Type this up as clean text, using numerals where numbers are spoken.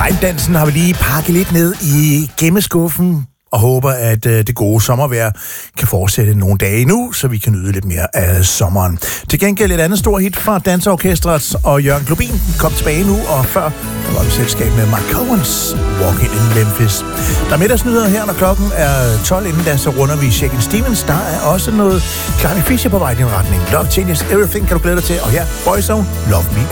Regndansen har vi lige pakket lidt ned i gemmeskuffen og håber, at det gode sommervejr kan fortsætte nogle dage endnu, så vi kan nyde lidt mere af sommeren. Til gengæld et andet stort hit fra Danseorkestret og Jørgen Globin kom tilbage nu, og før der var vi selskab med Mark Owens, Walking in Memphis. Der er middagsnyheder her, når klokken er 12, inden der så runder vi Shakin' Stevens. Der er også noget Climby Fisher på vej i din retning. Love Changes Everything kan du glæde dig til, og her Boyzone, Love Me